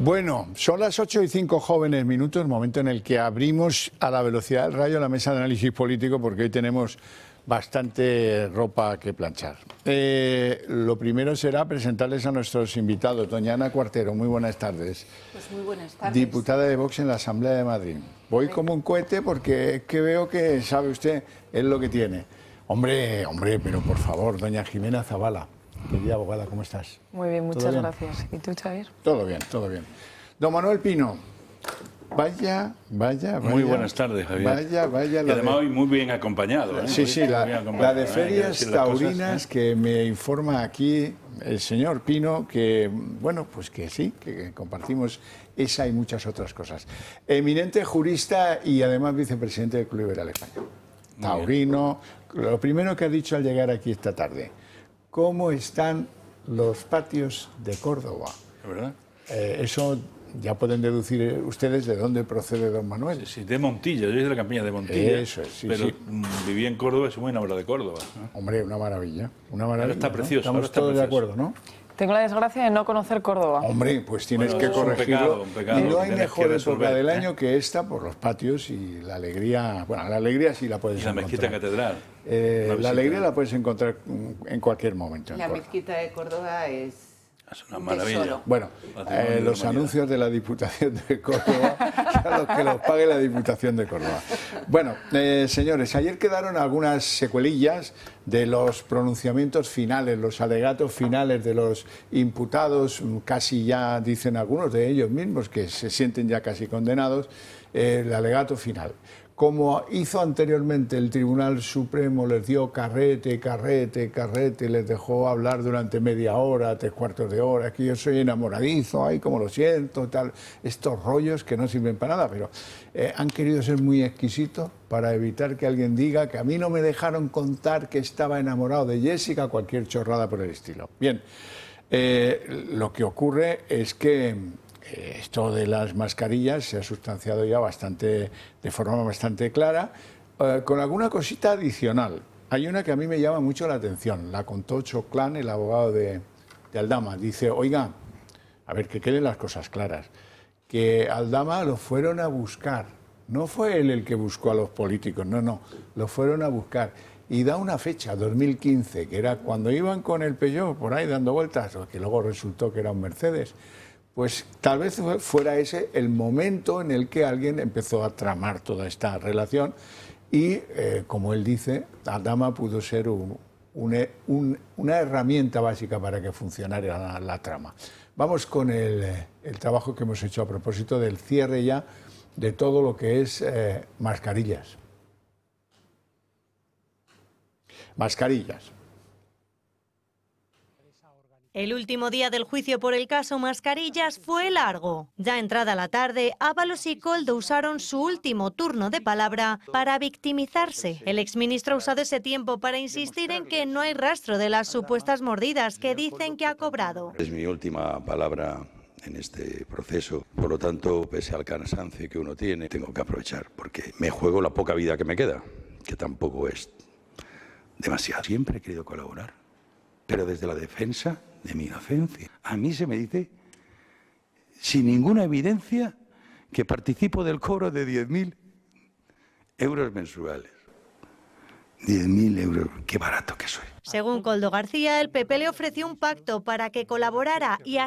Bueno, son las 8:05 jóvenes minutos, momento en el que abrimos a la velocidad del rayo la mesa de análisis político, porque hoy tenemos bastante ropa que planchar. Lo primero será presentarles a nuestros invitados. Doña Ana Cuartero, muy buenas tardes. Pues muy buenas tardes. Diputada de Vox en la Asamblea de Madrid. Voy como un cohete porque es que veo que, sabe usted, es lo que tiene. Hombre, pero por favor, doña Jimena Zavala, querida abogada, ¿cómo estás? Muy bien, muchas gracias. ¿Y tú, Xavier? Todo bien, todo bien. Don Manuel Pino, vaya. Muy buenas tardes, Javier. Vaya. Y además hoy muy bien acompañado, ¿eh? Sí, la de Ferias Taurinas, que me informa aquí el señor Pino, que, bueno, pues que sí, que compartimos esa y muchas otras cosas. Eminente jurista y además vicepresidente del Club Liberal Español. Taurino. Lo primero que ha dicho al llegar aquí esta tarde, ¿cómo están los patios de Córdoba? ¿Verdad? Eso ya pueden deducir ustedes de dónde procede don Manuel. Sí, de Montilla, yo soy de la campiña de Montilla. Eso es, sí, pero sí. Viví en Córdoba y soy muy enamorado de Córdoba, ¿no? Hombre, una maravilla. Ahora está precioso. ¿No? Estamos todos de acuerdo, ¿no? Tengo la desgracia de no conocer Córdoba. Hombre, pues tienes que es un corregirlo. pecado, y no hay que tienes mejor que época resolver, del año que esta por los patios y la alegría. Bueno, la alegría sí la puedes Y la encontrar. mezquita catedral. La alegría la puedes encontrar en cualquier momento. La mezquita de Córdoba es una maravilla. tesoro. Bueno, los anuncios de la Diputación de Córdoba, a los que los pague la Diputación de Córdoba. Bueno, señores, ayer quedaron algunas secuelillas de los pronunciamientos finales, los alegatos finales de los imputados, casi ya dicen algunos de ellos mismos que se sienten ya casi condenados, el alegato final. Como hizo anteriormente el Tribunal Supremo, les dio carrete, les dejó hablar durante media hora, 3/4 de hora, que yo soy enamoradizo, ay, como lo siento, tal, estos rollos que no sirven para nada, pero han querido ser muy exquisitos para evitar que alguien diga que a mí no me dejaron contar que estaba enamorado de Jessica, cualquier chorrada por el estilo. Bien, lo que ocurre es que esto de las mascarillas se ha sustanciado ya de forma bastante clara, con alguna cosita adicional. Hay una que a mí me llama mucho la atención, la contó Choclán, el abogado de Aldama. Dice, oiga, a ver, que queden las cosas claras, que Aldama lo fueron a buscar, no fue él el que buscó a los políticos, no, lo fueron a buscar. Y da una fecha, 2015, que era cuando iban con el Peugeot por ahí dando vueltas, que luego resultó que era un Mercedes. Pues tal vez fuera ese el momento en el que alguien empezó a tramar toda esta relación y, como él dice, Aldama pudo ser una herramienta básica para que funcionara la trama. Vamos con el trabajo que hemos hecho a propósito del cierre ya de todo lo que es mascarillas. Mascarillas. El último día del juicio por el caso Mascarillas fue largo. Ya entrada la tarde, Ábalos y Koldo usaron su último turno de palabra para victimizarse. El exministro ha usado ese tiempo para insistir en que no hay rastro de las supuestas mordidas que dicen que ha cobrado. Es mi última palabra en este proceso, por lo tanto, pese al cansancio que uno tiene, tengo que aprovechar porque me juego la poca vida que me queda, que tampoco es demasiado. Siempre he querido colaborar, pero desde la defensa de mi inocencia. A mí se me dice, sin ninguna evidencia, que participo del cobro de 10.000 euros mensuales. 10.000 euros, qué barato que soy. Según Koldo García, el PP le ofreció un pacto para que colaborara y